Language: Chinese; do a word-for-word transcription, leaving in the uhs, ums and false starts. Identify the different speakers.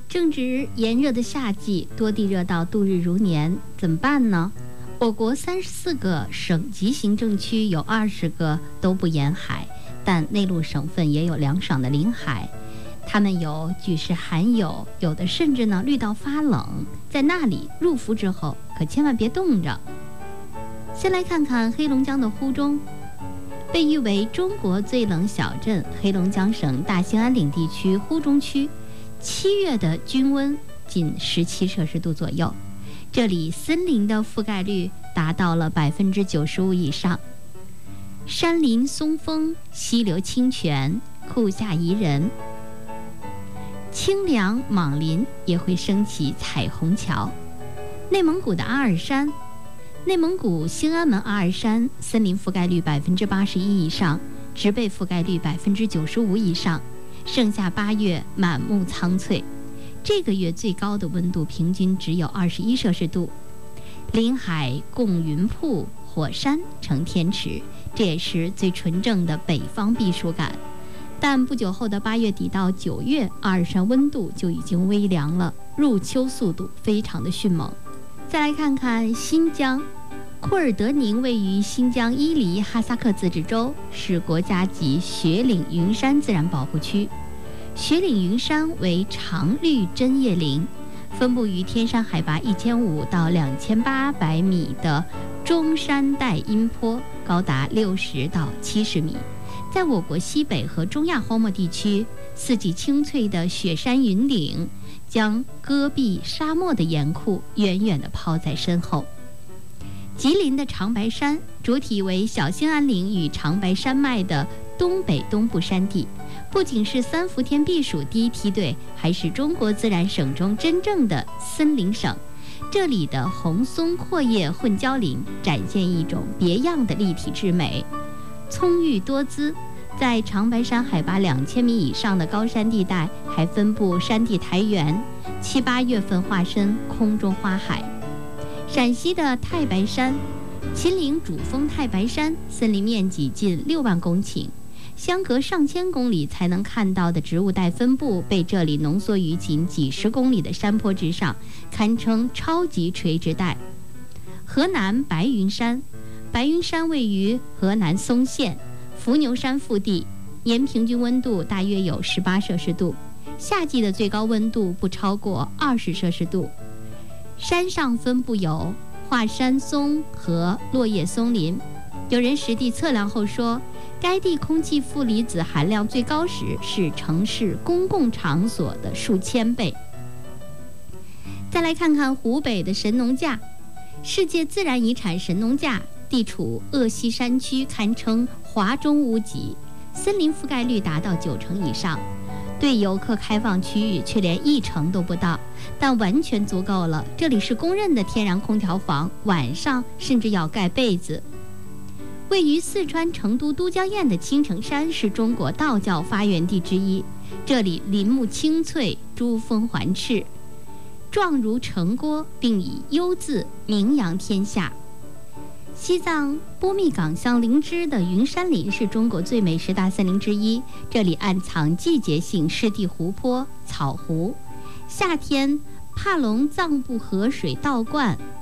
Speaker 1: 正值炎热的夏季，多地热到度日如年，怎么办呢？我国三十四个省级行政区有二十个都不沿海，但内陆省份也有凉爽的临海，它们有举世罕有，有的甚至呢绿到发冷。在那里入伏之后，可千万别冻着。先来看看黑龙江的呼中，被誉为中国最冷小镇，黑龙江省大兴安岭地区呼中区。七月的均温仅十七摄氏度左右，这里森林的覆盖率达到了百分之九十五以上，山林松风，溪流清泉，酷夏宜人，清凉莽林也会升起彩虹桥。内蒙古的阿尔山，内蒙古兴安门阿尔山森林覆盖率百分之八十一以上，植被覆盖率百分之九十五以上。盛夏八月满目苍翠，这个月最高的温度平均只有二十一摄氏度。临海供云瀑，火山成天池，这也是最纯正的北方避暑感。但不久后的八月底到九月，阿尔山温度就已经微凉了，入秋速度非常的迅猛。再来看看新疆，库尔德宁位于新疆伊犁哈萨克自治州，是国家级雪岭云杉自然保护区。雪岭云杉为常绿针叶林，分布于天山海拔一千五到两千八百米的中山带阴坡，高达六十到七十米。在我国西北和中亚荒漠地区，四季青翠的雪山云岭将戈壁沙漠的严酷远远地抛在身后。吉林的长白山主体为小兴安岭与长白山脉的东北东部山地，不仅是三伏天避暑第一梯队，还是中国自然省中真正的森林省。这里的红松阔叶混交林展现一种别样的立体之美，葱郁多姿。在长白山海拔两千米以上的高山地带，还分布山地苔原，七八月份化身空中花海。陕西的太白山，秦岭主峰太白山森林面积近六万公顷，相隔上千公里才能看到的植物带分布被这里浓缩于仅几十公里的山坡之上，堪称超级垂直带。河南白云山，白云山位于河南嵩县伏牛山腹地，年平均温度大约有十八摄氏度，夏季的最高温度不超过二十摄氏度。山上分布有华山松和落叶松林，有人实地测量后说，该地空气负离子含量最高时是城市公共场所的数千倍。再来看看湖北的神农架，世界自然遗产神农架地处鄂西山区，堪称华中无极，森林覆盖率达到九成以上，对游客开放区域却连一成都不到，但完全足够了。这里是公认的天然空调房，晚上甚至要盖被子。位于四川成都都江堰的青城山是中国道教发源地之一，这里林木青翠，珠峰环翅，状如城郭，并以幽字名扬天下。西藏波密岗乡林芝的云杉林是中国最美十大森林之一，这里暗藏季节性湿地湖泊、草湖。夏天，帕隆藏布河水倒灌，